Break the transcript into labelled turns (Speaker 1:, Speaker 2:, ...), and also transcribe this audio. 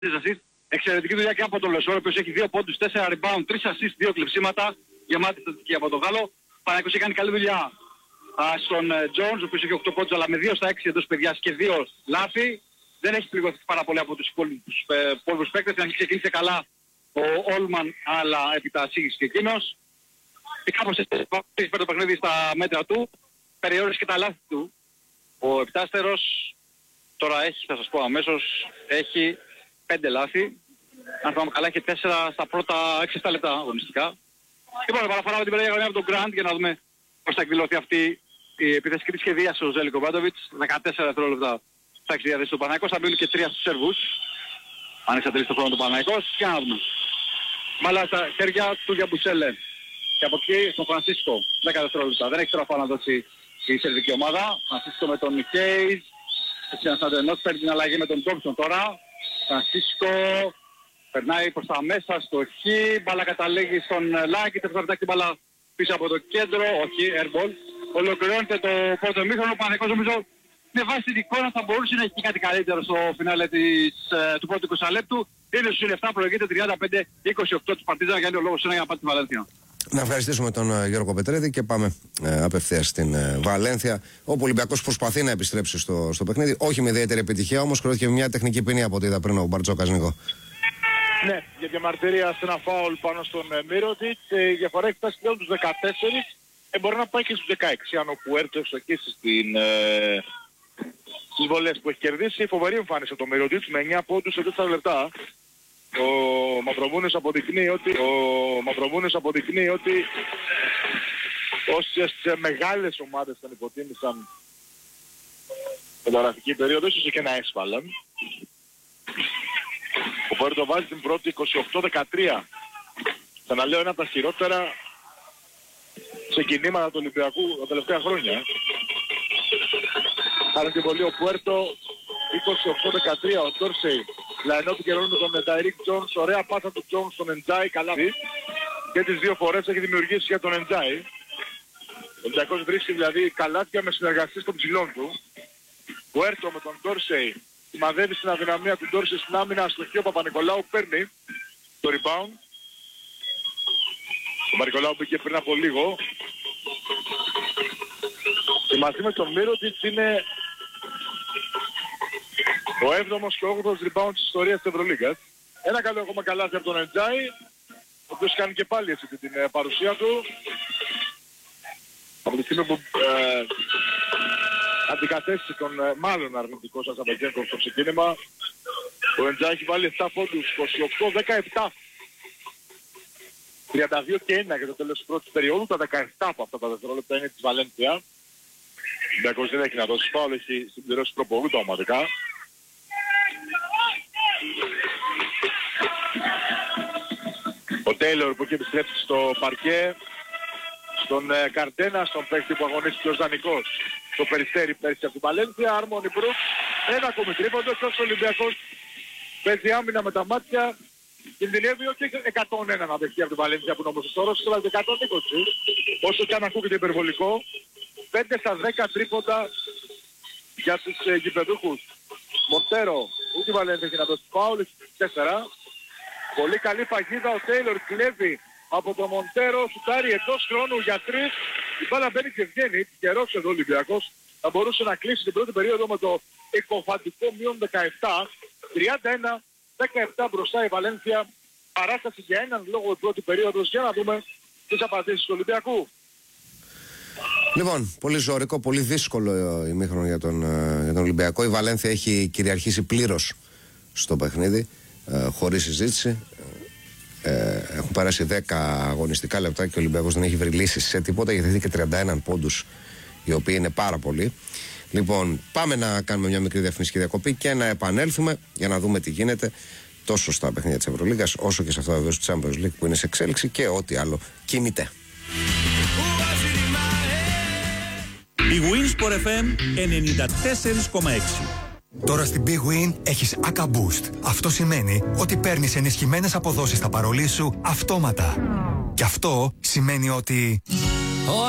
Speaker 1: Εξαιρετική δουλειά και από τον Λεσόρ, ο οποίος έχει 2 πόντους, 4 rebound, 3 assist, 2 κλεψίματα. Γεμάτη στατική από τον Γάλλο. Παναθηναϊκός έχει κάνει καλή δουλειά στον Jones, ο οποίος έχει 8 πόντους, αλλά με 2 στα 6 εντός παιδιάς και 2 λάθη. Δεν έχει πληγωθεί πάρα πολύ από τους υπόλοιπους παίκτες. Να ξεκίνησε καλά ο Όλμαν, αλλά επιτασίγησε και εκείνος. Και κάπως έτσι παίρνει το παιχνίδι στα μέτρα του. Περιόρισε και τα λάθη του. Ο επτάστερος τώρα έχει, θα σας πω αμέσως, έχει 5 λάθη. Αν θυμάμαι καλά, έχει 4 στα πρώτα 6-7 λεπτά αγωνιστικά. Λοιπόν, παραφοράμε την περίεργα από τον Γκραντ για να δούμε πώς θα εκδηλωθεί αυτή η επιθετική σχεδίαση ο Ζέλικο Μπάντοβιτς. 14 δευτερόλεπτα θα έχει διαδέσει ο Παναθηναϊκός, θα μπαίνουν και 3 στους Σέρβους. Αν εξατελείς το χρόνο του Παναθηναϊκός, και να δούμε. Μάλα στα χέρια του Γιαμπουσέλε. Και από εκεί στον Φρανσίσκο, 10 δευτερόλεπτα. Δεν έχει τώρα να δώσει η σερβική ομάδα. Φρανσίσκο με τον Κέις. Έτσι ένας Αντενός παίρνει την αλλαγή με τον Τόμψον τώρα. Φρανσίσκο περνάει προς τα μέσα στο χ. Μπάλα καταλήγει στον Λάγκη. Τεφτά την μπάλα πίσω από το κέντρο. Όχι, airball. Ολοκληρώνεται το πρώτο ημίχρονο. Ο Παναθηναϊκός νομίζω με βάση την εικόνα θα μπορούσε να έχει κάτι καλύτερο στο φινάλε του πρώτου 20 λεπτού. Είναι στους 7, προηγείται 35-28 της Παρτίζαν. Για άλλο λόγο για να πάει στη Βαλένθια.
Speaker 2: Να ευχαριστήσουμε τον Γιώργο Πετρέδη και πάμε απευθείας στην Βαλένθια, όπου ο Ολυμπιακός προσπαθεί να επιστρέψει στο παιχνίδι. Όχι με ιδιαίτερη επιτυχία, όμως χρειάστηκε μια τεχνική ποινή από ό,τι είδα πριν ο Μπαρτζόκας, Νίκο.
Speaker 3: Ναι, για διαμαρτυρία σε ένα φάουλ πάνω στον Μύρωτιτς. Η διαφορά έχει φτάσει πλέον τους 14. Μπορεί να πάει και στους 16 αν ο Πουέρτο εξοχίσει στις βολές που έχει κερδίσει. Φοβερή εμφάνιση το Μύρωτιτς με 9 πόντους σε 4 λεπτά. Ο Μαυροβούνιος αποδεικνύει ότι όσες μεγάλες ομάδες τον υποτίμησαν μεταγραφική περίοδο, ίσως και να έσφαλαν. Ο Πουέρτο βάζει την πρώτη 28-13. Ξαναλέω, ένα από τα χειρότερα ξεκινήματα του Ολυμπιακού τα τελευταία χρόνια. Άρα την βολή ο Πουέρτο 28-13. Ο Ντόρσεϊ λαϊνό του καιρώνει με τον Ταϊρίκ Τζόνς. Ωραία πάσα του Τζόνς στον Εντζάι. Καλά δει. Και τις δύο φορές έχει δημιουργήσει για τον Εντζάι. Ο Ολυμπιακός βρίσκει δηλαδή καλάθια με συνεργασίες των ψηλών του. Πουέρτο με τον Ντόρσεϊ. Σημαδεύει στην αδυναμία του Ντόρσεϊ στην άμυνα. Αστοχή ο Παπα-Νικολάου παίρνει το rebound. Ο Παπα-Νικολάου μπήκε πριν από λίγο. Και μαζί με τον Μύρωτιτς είναι ο 7ος και 8ος rebound της ιστορίας της Ευρωλίγκας. Ένα καλό ακόμα καλάθι από τον Εντζάι, ο οποίος κάνει και πάλι έτσι την παρουσία του. Από τη στιγμή που αντικατέστησε τον μάλλον αρνητικό Σαμπατζένκοφ στο ξεκίνημα, ο Εντζάι έχει βάλει 7 πόντους, 28-17. 32 και 1 για το τέλος της πρώτης περίοδου. Τα 17 από αυτά τα δευτερόλεπτα είναι της Βαλένθια. Ο Ολυμπιακός δεν έχει να δώσει φάουλ, έχει συμπληρώσει προπολούτα ομαδικά. Ο Τέιλορ που έχει επιστρέψει στο παρκέ, στον Καρτένα, στον παίκτη που αγωνίστηκε ως δανεικός στο Περιστέρι πέρσι από την Βαλένθια. Άρμονι Μπρουκ, ένα ακόμη τρίποντο και ο Ολυμπιακός παίζει άμυνα με τα μάτια. Κινδυνεύει όχι 101 να δεχτεί από την Βαλένθια που είναι όμως ο αλλά 120. Όσο και αν ακούγεται υπερβολικό, 5 στα 10 τρίποντα για τους γηπεδούχους. Μοντέρο, ούτε η Βαλένθια έχει να δώσει φάουλ, 4. Πολύ καλή παγίδα, ο Τέιλορ κλέβει από τον Μοντέρο, σουτάρει εντός χρόνου για 3. Η μπάλα μπαίνει και βγαίνει, καιρός εδώ ο Ολυμπιακός. Θα μπορούσε να κλείσει την πρώτη περίοδο με το εκοφαντικό μείον 17. 31-17 μπροστά η Βαλένθια. Παράσταση για έναν λόγο η πρώτη περίοδος. Για να δούμε τις απαντήσεις του Ολυμπιακού.
Speaker 2: Λοιπόν, πολύ ζώρικο, πολύ δύσκολο ημίχρονο για τον Ολυμπιακό. Η Βαλένθια έχει κυριαρχήσει πλήρως στο παιχνίδι, χωρίς συζήτηση. Έχουν περάσει 10 αγωνιστικά λεπτά και ο Ολυμπιακός δεν έχει βρει λύσεις σε τίποτα, γιατί έχει και 31 πόντους, οι οποίοι είναι πάρα πολλοί. Λοιπόν, πάμε να κάνουμε μια μικρή διαφημιστική διακοπή και να επανέλθουμε για να δούμε τι γίνεται τόσο στα παιχνίδια της Ευρωλίγκας, όσο και σε αυτά βεβαίως του Champions League που είναι σε εξέλιξη και ό,τι άλλο κινείται.
Speaker 4: Η Winsport FM 94,6.
Speaker 5: Τώρα στην Big Win έχεις ACA Boost. Αυτό σημαίνει ότι παίρνεις ενισχυμένες αποδόσεις στα παρολί σου αυτόματα. Και αυτό σημαίνει ότι